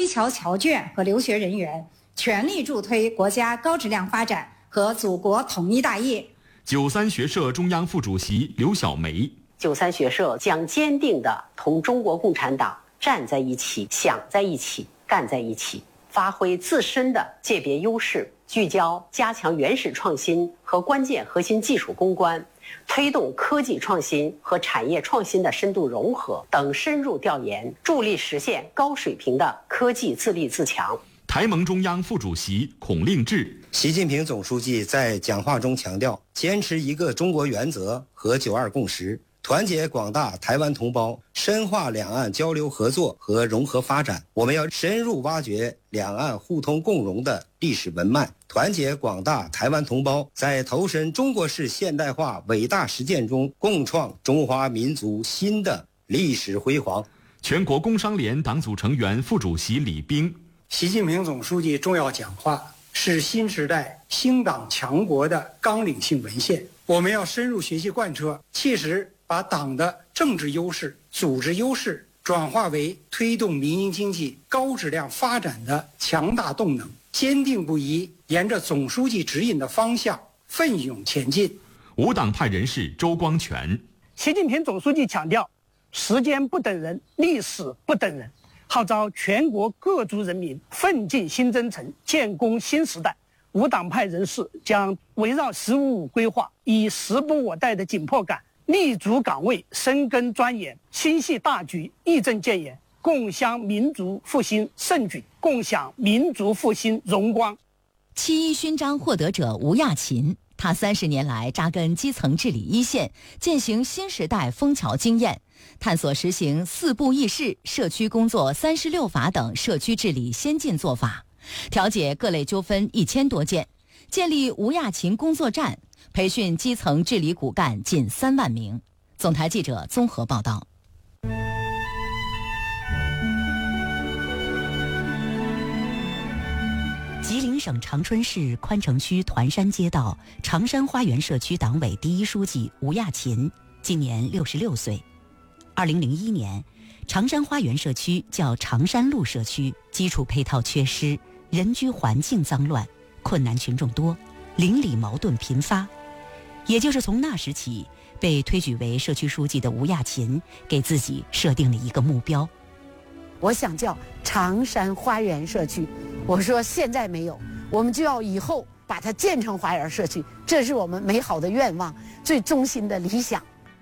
侨侨眷和留学人员，全力助推国家高质量发展和祖国统一大业。 93学社中央副主席刘小梅 ，93学社将坚定地同中国共产党站在一起、想在一起、干在一起，发挥自身的界别优势，聚焦加强原始创新和关键核心技术攻关，推动科技创新和产业创新的深度融合等深入调研，助力实现高水平的科技自立自强。 台盟中央副主席孔令志， 习近平总书记在讲话中强调，坚持一个中国原则和9·2共识，团结广大台湾同胞，深化两岸交流合作和融合发展。我们要深入挖掘两岸互通共荣的历史文脉，团结广大台湾同胞，在投身中国式现代化伟大实践中，共创中华民族新的历史辉煌。 全国工商联党组成员、副主席李斌， 习近平总书记重要讲话是新时代兴党强国的纲领性文献，我们要深入学习贯彻，切实把党的政治优势、组织优势转化为推动民营经济高质量发展的强大动能，坚定不移沿着总书记指引的方向奋勇前进。 无党派人士周光全， 习近平总书记强调，时间不等人，历史不等人，号召全国各族人民奋进新征程，建功新时代。无党派人士将围绕“15+5”规划，以时不我待的紧迫感，立足岗位，深耕钻研，心系大局，义正谏言，共襄民族复兴盛举，共享民族复兴荣光。 7·1勋章获得者吴亚勤，他30年来扎根基层治理一线，践行新时代枫桥经验，探索实行4步议事、社区工作36法等社区治理先进做法，调解各类纠纷1000多件，建立吴亚勤工作站，培训基层治理骨干近3万名。总台记者综合报道。吉林省长春市宽城区团山街道长山花园社区党委第1书记吴亚勤，今年66岁。2001年，长山花园社区叫长山路社区，基础配套缺失，人居环境脏乱，困难群众多，邻里矛盾频发。也就是从那时起，被推举为社区书记的吴亚勤给自己设定了一个目标， 我想叫长山花园社区。我说现在没有，我们就要以后把它建成花园社区，这是我们美好的愿望，最衷心的理想。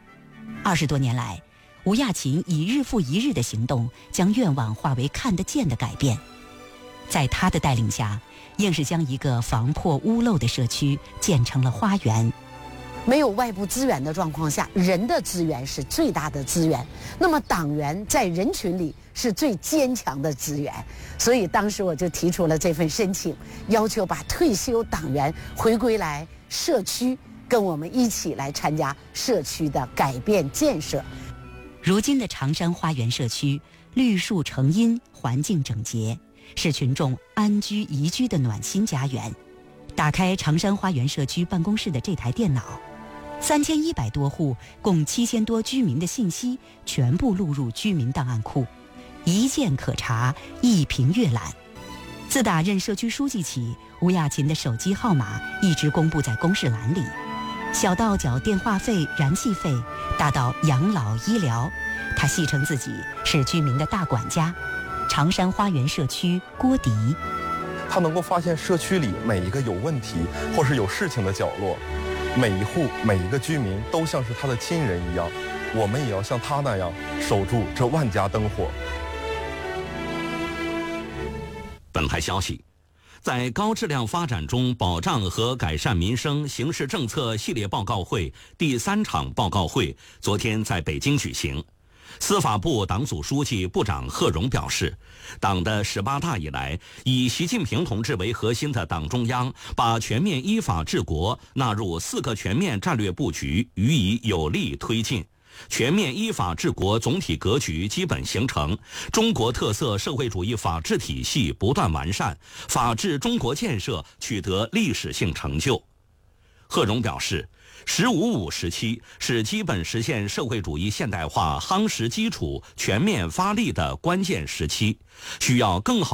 20多年来，吴亚勤以日复一日的行动，将愿望化为看得见的改变。在他的带领下，硬是将一个防破屋漏的社区建成了花园。 没有外部资源的状况下，人的资源是最大的资源，那么党员在人群里是最坚强的资源，所以当时我就提出了这份申请，要求把退休党员回归来社区，跟我们一起来参加社区的改变建设。 如今的长山花园社区绿树成荫，环境整洁，是群众安居宜居的暖心家园。打开长山花园社区办公室的这台电脑，3100多户共7000多居民的信息全部录入居民档案库，一键可查，一屏阅览。自打任社区书记起，吴亚勤的手机号码一直公布在公示栏里，小到缴电话费、燃气费，大到养老医疗，他戏称自己是居民的大管家。长山花园社区郭迪， 他能够发现社区里每一个有问题或是有事情的角落，每一户每一个居民都像是他的亲人一样，我们也要像他那样守住这万家灯火。 本台消息，在高质量发展中保障和改善民生形势政策系列报告会第3场报告会昨天在北京举行。司法部党组书记、部长贺荣表示，党的18大以来，以习近平同志为核心的党中央把全面依法治国纳入4个全面战略布局，予以有力推进。全面依法治国总体格局基本形成，中国特色社会主义法治体系不断完善，法治中国建设取得历史性成就。贺荣表示，“15+5”时期是基本实现社会主义现代化夯实基础、全面发力的关键时期，需要更好